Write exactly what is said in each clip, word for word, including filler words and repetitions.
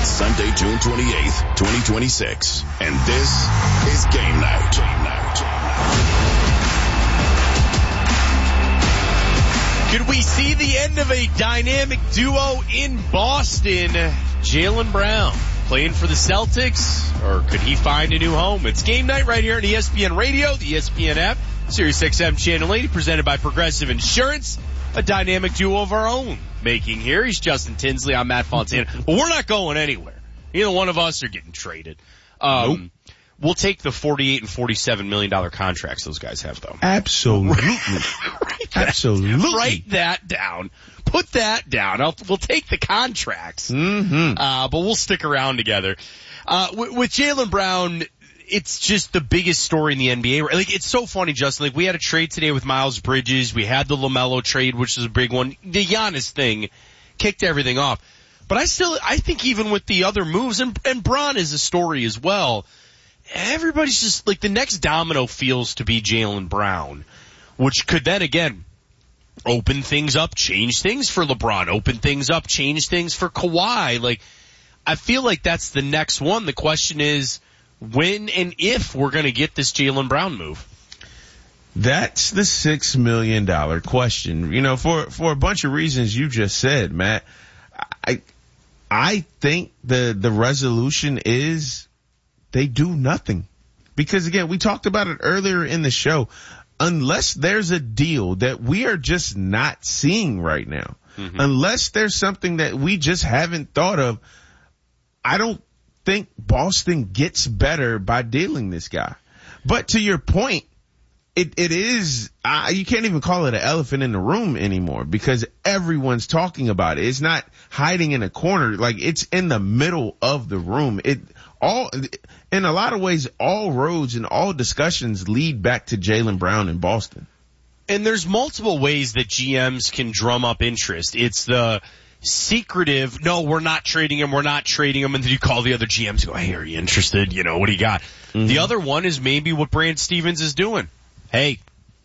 It's Sunday, June twenty-eighth, twenty twenty-six, and this is Game Night. Game Night. Could we see the end of a dynamic duo in Boston? Jaylen Brown playing for the Celtics, or could he find a new home? It's Game Night right here on E S P N Radio, the E S P N app, Sirius X M Channel eighty, presented by Progressive Insurance. A dynamic duo of our own making here. He's Justin Tinsley. I'm Matt Fontana. But we're not going anywhere. Neither one of us are getting traded. Um, nope. We'll take the forty-eight and forty-seven million dollars contracts those guys have, though. Absolutely. Write that, Absolutely. Write that down. Put that down. I'll, we'll take the contracts. Mm-hmm. Uh, but we'll stick around together. Uh, with, with Jaylen Brown, it's just the biggest story in the N B A. Like, it's so funny, Justin. Like, we had a trade today with Miles Bridges. We had the LaMelo trade, which is a big one. The Giannis thing kicked everything off. But I still, I think even with the other moves, and, and Bron is a story as well, everybody's just, like, the next domino feels to be Jaylen Brown, which could then, again, open things up, change things for LeBron, open things up, change things for Kawhi. Like, I feel like that's the next one. The question is, when and if we're going to get this Jaylen Brown move? That's the six million dollars question. You know, for, for a bunch of reasons you just said, Matt, I, I think the, the resolution is they do nothing. Because again, we talked about it earlier in the show. Unless there's a deal that we are just not seeing right now, mm-hmm. unless there's something that we just haven't thought of, I don't think Boston gets better by dealing this guy. But to your point, it, it is, uh, you can't even call it an elephant in the room anymore because everyone's talking about it. It's not hiding in a corner. Like, it's in the middle of the room. It all, in a lot of ways, all roads and all discussions lead back to Jaylen Brown in Boston. And there's multiple ways that G Ms can drum up interest. It's the secretive, no, we're not trading him, we're not trading him, and then you call the other G Ms and go, hey, are you interested? You know, what do you got? Mm-hmm. The other one is maybe what Brad Stevens is doing. Hey,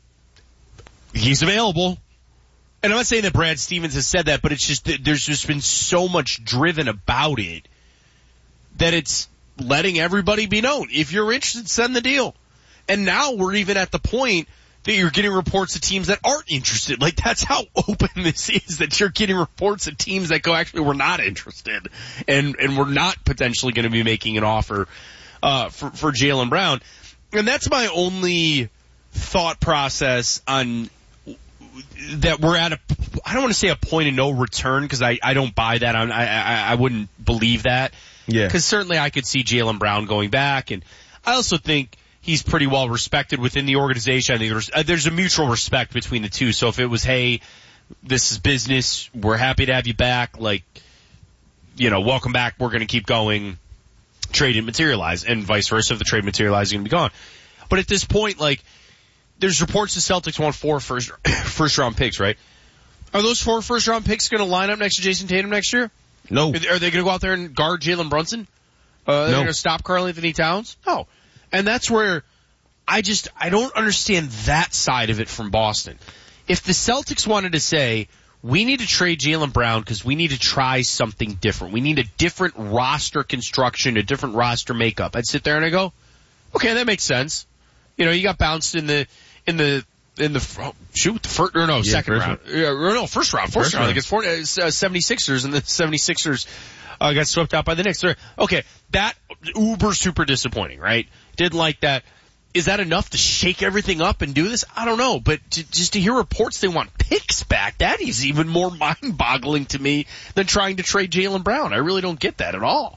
he's available. And I'm not saying that Brad Stevens has said that, but it's just that there's just been so much driven about it that it's letting everybody be known. If you're interested, send the deal. And now we're even at the point that you're getting reports of teams that aren't interested. Like, that's how open this is, that you're getting reports of teams that go, actually, we're not interested. And, and we're not potentially going to be making an offer, uh, for, for Jaylen Brown. And that's my only thought process on that we're at a, I don't want to say a point of no return, because I, I don't buy that. I, I, I wouldn't believe that. Yeah. Because certainly I could see Jaylen Brown going back. And I also think he's pretty well respected within the organization. I think there's, uh, there's a mutual respect between the two. So if it was, hey, this is business, we're happy to have you back, like, you know, welcome back, we're going to keep going, trade didn't materialize, and vice versa, if the trade materializes, going to be gone. But at this point, like, there's reports the Celtics want four first, first round picks, right? Are those four first round picks going to line up next to Jason Tatum next year? No. Are they, they going to go out there and guard Jalen Brunson? Uh, are they no. going to stop Karl Anthony Towns? No. And that's where I just, I don't understand that side of it from Boston. If the Celtics wanted to say, we need to trade Jaylen Brown because we need to try something different, we need a different roster construction, a different roster makeup, I'd sit there and I go, okay, that makes sense. You know, you got bounced in the, in the, in the, oh, shoot, the first, or no, yeah, second round. Yeah, or no, first round, first, first round. round. I guess four, uh, seventy-sixers, and the seventy-sixers, uh, got swept out by the Knicks. Okay, that, uber super disappointing, right? Didn't like that. Is that enough to shake everything up and do this? I don't know, but to, just to hear reports they want picks back, that is even more mind-boggling to me than trying to trade Jaylen Brown. I really don't get that at all.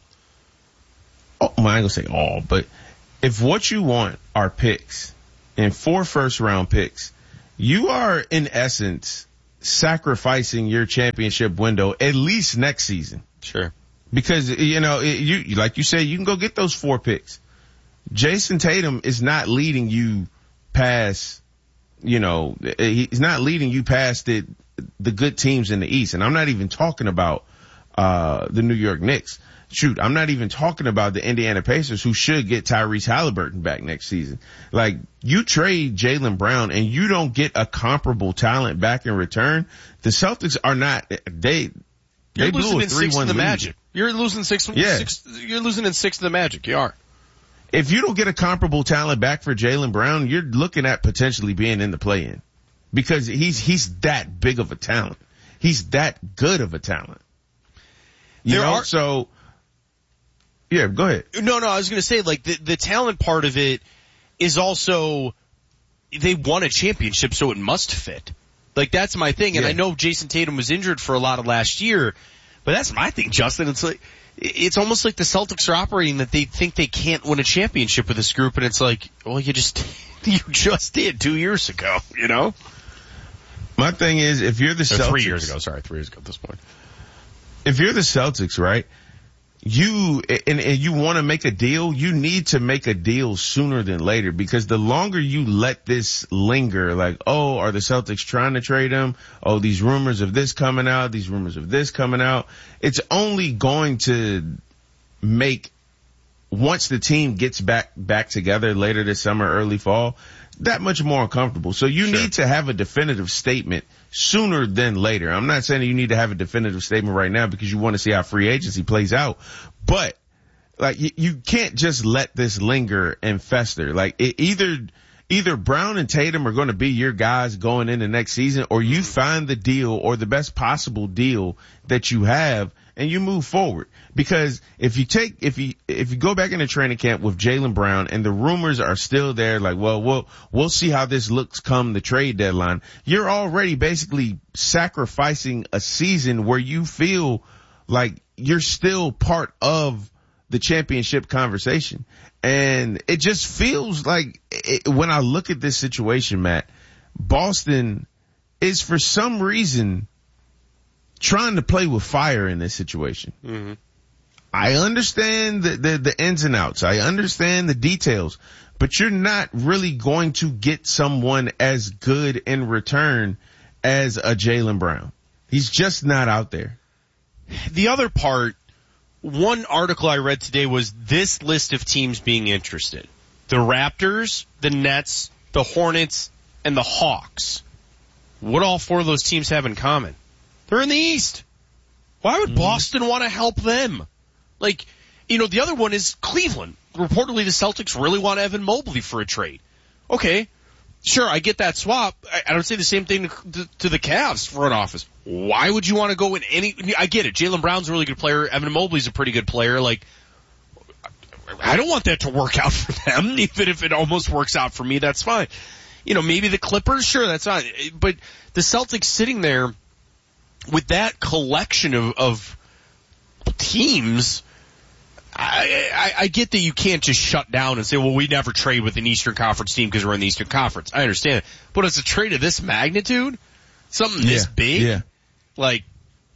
Oh, well, I ain't gonna say all, but if what you want are picks and four first-round picks, you are, in essence, sacrificing your championship window at least next season. Sure. Because, you know, you, like you say, you can go get those four picks. Jason Tatum is not leading you past, you know, he's not leading you past the, the good teams in the East. And I'm not even talking about, uh, the New York Knicks. Shoot, I'm not even talking about the Indiana Pacers, who should get Tyrese Halliburton back next season. Like, you trade Jaylen Brown and you don't get a comparable talent back in return. The Celtics are not, they, You're They losing blew a in six three to one the lead. Magic. You're losing six, Yeah. six. You're losing in six to the Magic. You are. If you don't get a comparable talent back for Jaylen Brown, you're looking at potentially being in the play-in because he's he's that big of a talent. He's that good of a talent. You There know, are so yeah. Go ahead. No, no. I was going to say like the the talent part of it is also they won a championship, so it must fit. Like that's my thing, and Yeah. I know Jason Tatum was injured for a lot of last year, but that's my thing, Justin. It's like. It's almost like the Celtics are operating that they think they can't win a championship with this group, and it's like, well, you just, you just did two years ago, you know? My thing is, if you're the Or Celtics, three years ago, sorry, three years ago at this point. if you're the Celtics, right, you, and, and you want to make a deal, you need to make a deal sooner than later because the longer you let this linger, like, oh, are the Celtics trying to trade him? Oh, these rumors of this coming out, these rumors of this coming out. It's only going to make, once the team gets back, back together later this summer, early fall, that much more uncomfortable. So you Sure. need to have a definitive statement sooner than later. I'm not saying you need to have a definitive statement right now because you want to see how free agency plays out, but like you, you can't just let this linger and fester. Like it, either, either Brown and Tatum are going to be your guys going into next season, or you find the deal or the best possible deal that you have and you move forward. Because if you take, if you, if you go back into training camp with Jaylen Brown and the rumors are still there, like, well, we'll, we'll see how this looks come the trade deadline. You're already basically sacrificing a season where you feel like you're still part of the championship conversation. And it just feels like it, when I look at this situation, Matt, Boston is for some reason trying to play with fire in this situation. Mm-hmm. I understand the, the, the ins and outs. I understand the details, but you're not really going to get someone as good in return as a Jaylen Brown. He's just not out there. The other part, one article I read today was this list of teams being interested. The Raptors, the Nets, the Hornets, and the Hawks. What all four of those teams have in common? They're in the East. Why would mm-hmm. Boston want to help them? Like, you know, the other one is Cleveland. Reportedly, the Celtics really want Evan Mobley for a trade. Okay, sure, I get that swap. I, I don't say the same thing to, to, to the Cavs front office. Why would you want to go in any? I get it. Jaylen Brown's a really good player. Evan Mobley's a pretty good player. Like, I don't want that to work out for them. Even if it almost works out for me, that's fine. You know, maybe the Clippers, sure, that's fine. But the Celtics sitting there with that collection of, of teams, I, I, I get that you can't just shut down and say, well, we never trade with an Eastern Conference team because we're in the Eastern Conference. I understand it. But it's a trade of this magnitude, something this yeah, big, yeah. like,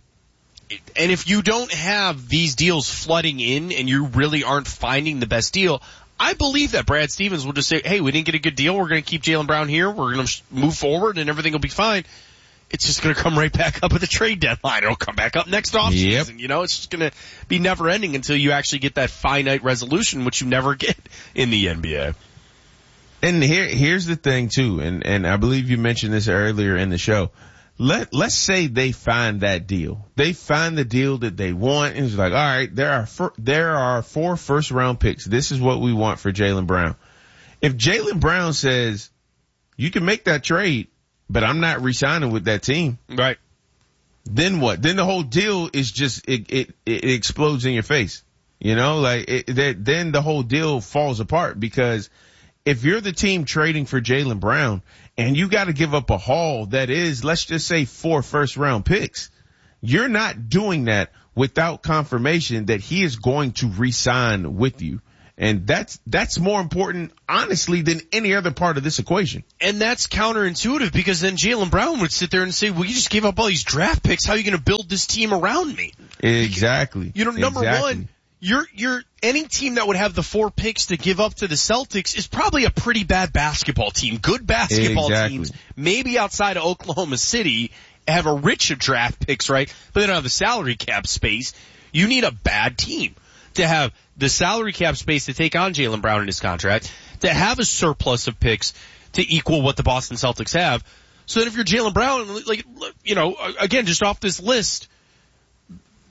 and if you don't have these deals flooding in and you really aren't finding the best deal, I believe that Brad Stevens will just say, hey, we didn't get a good deal. We're going to keep Jaylen Brown here. We're going to move forward and everything will be fine. It's just going to come right back up at the trade deadline. It'll come back up next offseason. Yep. You know, it's just going to be never ending until you actually get that finite resolution, which you never get in the N B A. And here, here's the thing too, and, and I believe you mentioned this earlier in the show. Let, let's say they find that deal. They find the deal that they want and it's like, all right, there are, four, there are four first round picks. This is what we want for Jaylen Brown. If Jaylen Brown says, you can make that trade, but I'm not re-signing with that team. Right. Then what? Then the whole deal is just, it, it, it explodes in your face. You know, like it, that, then the whole deal falls apart because if you're the team trading for Jaylen Brown and you got to give up a haul that is, let's just say four first round picks, you're not doing that without confirmation that he is going to re-sign with you. And that's, that's more important, honestly, than any other part of this equation. And that's counterintuitive because then Jaylen Brown would sit there and say, well, you just gave up all these draft picks. How are you going to build this team around me? Exactly. You know, number exactly. one, you're, you're, any team that would have the four picks to give up to the Celtics is probably a pretty bad basketball team. Good basketball exactly. teams, maybe outside of Oklahoma City, have a rich of draft picks, right? But they don't have the salary cap space. You need a bad team to have the salary cap space to take on Jaylen Brown in his contract, to have a surplus of picks to equal what the Boston Celtics have. So that if you're Jaylen Brown, like, you know, again, just off this list,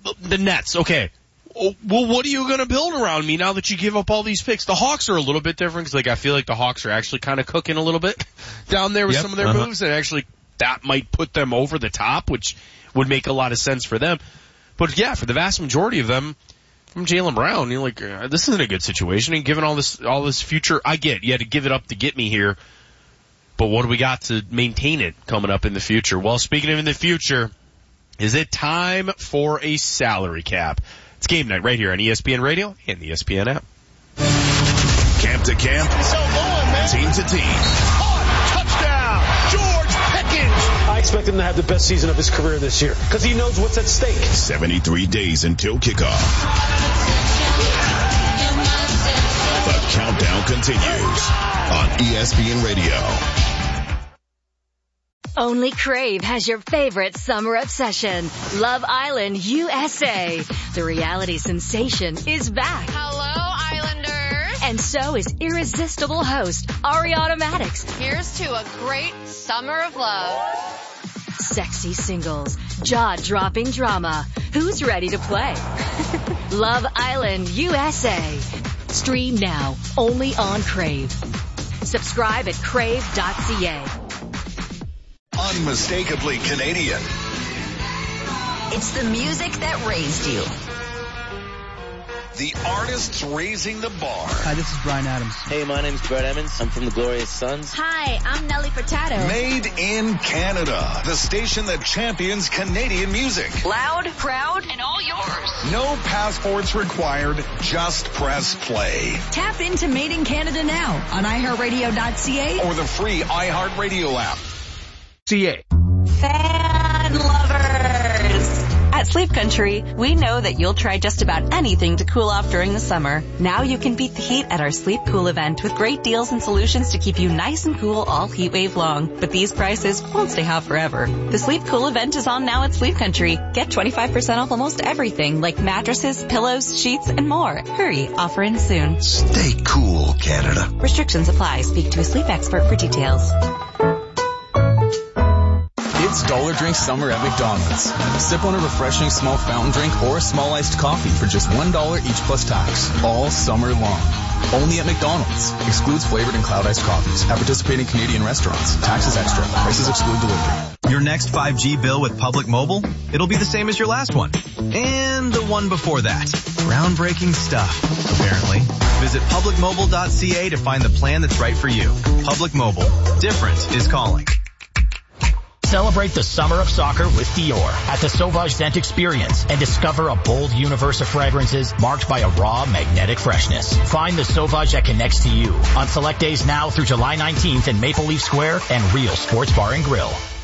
the Nets, okay. Well, what are you going to build around me now that you give up all these picks? The Hawks are a little bit different because, like, I feel like the Hawks are actually kind of cooking a little bit down there with yep, some of their uh-huh. moves, and actually that might put them over the top, which would make a lot of sense for them. But yeah, for the vast majority of them, from Jaylen Brown, you're like, uh, this isn't a good situation. And given all this, all this future, I get you had to give it up to get me here. But what do we got to maintain it coming up in the future? Well, speaking of in the future, is it time for a salary cap? It's game night right here on E S P N Radio and the E S P N app. Camp to camp, so going, man. team to team. Caught, touchdown, George Pickens. I expect him to have the best season of his career this year because he knows what's at stake. seventy-three days until kickoff. The countdown continues on E S P N Radio. Only Crave has your favorite summer obsession, Love Island U S A. The reality sensation is back. Hello, Islanders. And so is irresistible host Ariana Madix. Here's to a great summer of love. Sexy singles, jaw-dropping drama. Who's ready to play? Love Island U S A. Stream now, only on Crave. Subscribe at crave dot c a. Unmistakably Canadian. It's the music that raised you. The artists raising the bar. Hi, this is Bryan Adams. Hey, my name's Brett Emmons. I'm from the Glorious Sons. Hi, I'm Nelly Furtado. Made in Canada. The station that champions Canadian music. Loud, proud, And all yours. No passports required. Just press play. tap into Made in Canada now on i heart radio dot c a Or the free iHeartRadio app. C A. Fan lovers. At Sleep Country, we know that you'll try just about anything to cool off during the summer. Now you can beat the heat at our Sleep Cool event with great deals and solutions to keep you nice and cool all heat wave long. But these prices won't stay hot forever. The Sleep Cool event is on now at Sleep Country. Get twenty-five percent off almost everything like mattresses, pillows, sheets, and more. Hurry, offer ends soon. Stay cool, Canada. Restrictions apply. Speak to a sleep expert for details. It's Dollar Drink Summer at McDonald's. Sip on a refreshing small fountain drink or a small iced coffee for just one dollar each plus tax. All summer long. Only at McDonald's. Excludes flavored and cloud iced coffees. At participating Canadian restaurants. Taxes extra. Prices exclude delivery. Your next five G bill with Public Mobile? It'll be the same as your last one. And the one before that. Groundbreaking stuff, apparently. Visit public mobile dot c a to find the plan that's right for you. Public Mobile. Different is calling. Celebrate the summer of soccer with Dior at the Sauvage Scent Experience and discover a bold universe of fragrances marked by a raw, magnetic freshness. Find the Sauvage that connects to you on select days now through July nineteenth in Maple Leaf Square and Real Sports Bar and Grill.